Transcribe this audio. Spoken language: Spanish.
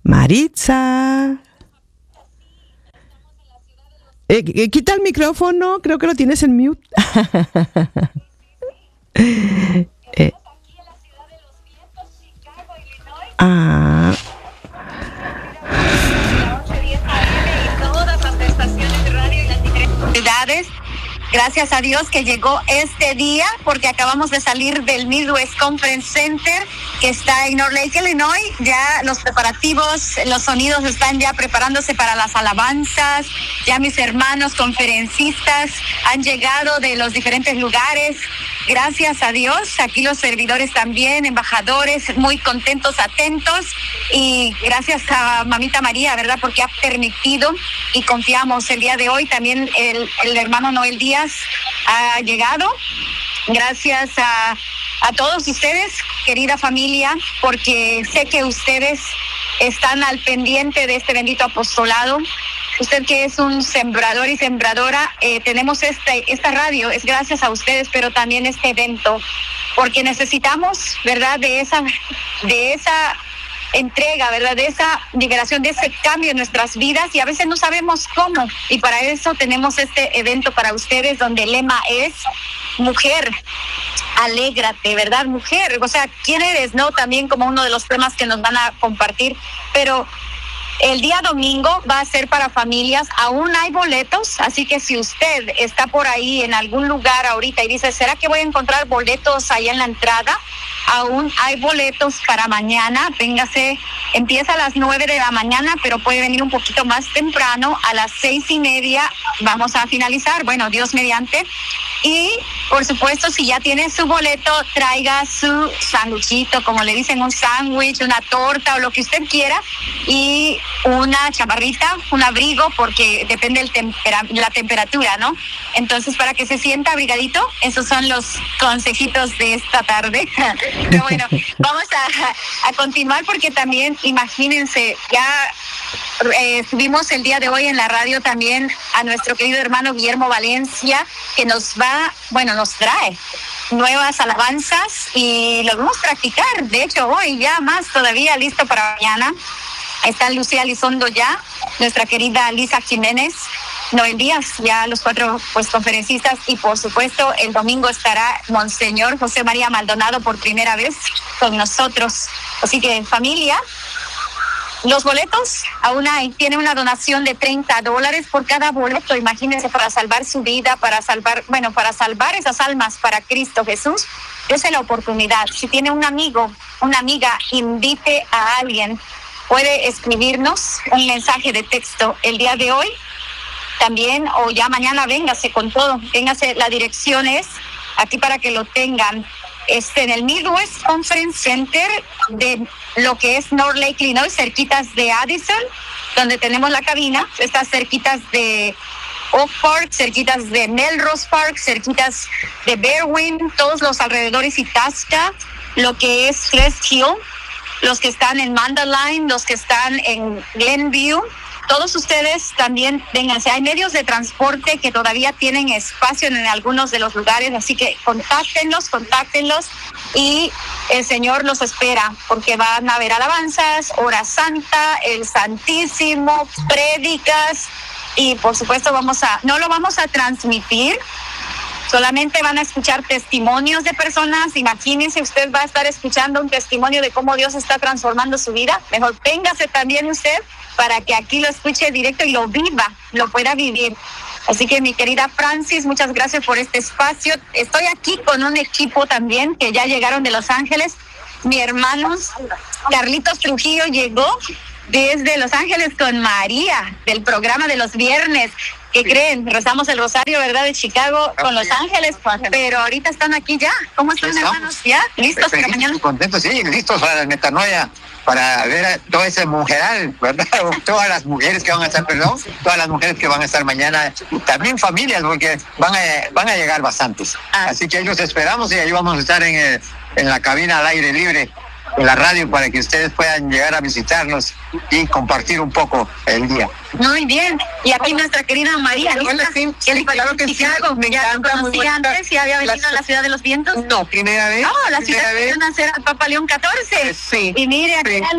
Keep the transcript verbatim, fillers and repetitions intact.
Maritza. Eh, eh, quita el micrófono, creo que lo tienes en mute. eh. Ah. Gracias a Dios que llegó este día, porque acabamos de salir del Midwest Conference Center, que está en North Lake, Illinois. Ya los preparativos, los sonidos están ya preparándose para las alabanzas. Ya mis hermanos conferencistas han llegado de los diferentes lugares. Gracias a Dios, aquí los servidores también, embajadores, muy contentos, atentos, y gracias a Mamita María, ¿verdad? Porque ha permitido y confiamos el día de hoy. También el, el hermano Noel Díaz ha llegado. Gracias a, a todos ustedes, querida familia, porque sé que ustedes están al pendiente de este bendito apostolado. Usted que es un sembrador y sembradora, eh, tenemos este, esta radio, es gracias a ustedes, pero también este evento, porque necesitamos, ¿verdad?, de esa, de esa entrega, ¿verdad?, de esa liberación, de ese cambio en nuestras vidas, y a veces no sabemos cómo, y para eso tenemos este evento para ustedes, donde el lema es mujer, alégrate, ¿verdad? Mujer, o sea, ¿quién eres? No, también como uno de los temas que nos van a compartir, pero el día domingo va a ser para familias. Aún hay boletos, así que si usted está por ahí en algún lugar ahorita y dice, ¿será que voy a encontrar boletos allá en la entrada? Aún hay boletos para mañana. Véngase, empieza a las nueve de la mañana, pero puede venir un poquito más temprano. A las seis y media vamos a finalizar, bueno, Dios mediante. Y, por supuesto, si ya tiene su boleto, traiga su sanduchito, como le dicen, un sándwich, una torta o lo que usted quiera, y una chamarrita, un abrigo, porque depende del tempera- la temperatura, ¿no? Entonces, para que se sienta abrigadito, esos son los consejitos de esta tarde. Pero bueno, vamos a, a continuar, porque también, imagínense, ya eh, estuvimos el día de hoy en la radio también a nuestro querido hermano Guillermo Valencia, que nos va, bueno, nos trae nuevas alabanzas y los vamos a practicar. De hecho, hoy ya más todavía listo para mañana. Está Lucía Elizondo ya, nuestra querida Lisa Jiménez, Noel Díaz, ya los cuatro pues conferencistas, y por supuesto el domingo estará Monseñor José María Maldonado por primera vez con nosotros. Así que, familia, los boletos aún hay, tiene una donación de treinta dólares por cada boleto, imagínense, para salvar su vida, para salvar, bueno, para salvar esas almas para Cristo Jesús. Esa es la oportunidad. Si tiene un amigo, una amiga, invite a alguien. Puede escribirnos un mensaje de texto el día de hoy también, o ya mañana véngase con todo. Véngase, la dirección es aquí para que lo tengan. Este, en el Midwest Conference Center de lo que es North Lake, Illinois, cerquitas de Addison, donde tenemos la cabina. Está cerquitas de Oak Park, cerquitas de Melrose Park, cerquitas de Berwyn, todos los alrededores, Itasca, lo que es Crest Hill, los que están en Mandaline, los que están en Glenview. Todos ustedes también vénganse. Hay medios de transporte que todavía tienen espacio en algunos de los lugares, así que contáctenlos, contáctenlos, y el Señor los espera, porque van a haber alabanzas, hora santa, el Santísimo, prédicas, y por supuesto vamos a, no lo vamos a transmitir, solamente van a escuchar testimonios de personas. Imagínense, usted va a estar escuchando un testimonio de cómo Dios está transformando su vida. Mejor véngase también usted para que aquí lo escuche directo y lo viva, lo pueda vivir. Así que, mi querida Francis, muchas gracias por este espacio. Estoy aquí con un equipo también que ya llegaron de Los Ángeles. Mi hermano Carlitos Trujillo llegó desde Los Ángeles con María, del programa de los viernes. ¿Qué creen? Rezamos el rosario, ¿verdad?, de Chicago con Los Ángeles, pero ahorita están aquí ya. ¿Cómo están, hermanos? ¿Ya? ¿Listos para mañana? Contentos, sí, listos para la metanoia, para ver a todo ese mujeral, ¿verdad? Todas las mujeres que van a estar, perdón, todas las mujeres que van a estar mañana, también familias, porque van a, van a llegar bastantes. Ah. Así que ahí los esperamos, y ahí vamos a estar en, el, en la cabina al aire libre de la radio, para que ustedes puedan llegar a visitarnos y compartir un poco el día. Muy bien. Y aquí nuestra querida María. Hola, sí, sí, claro que Chicago. Sí. Me ¿Ya conocía antes y había venido la... a la Ciudad de los Vientos? No, primera vez. No, la ciudad de nacer al Papa León catorce. Sí. Y mire, aquí sí.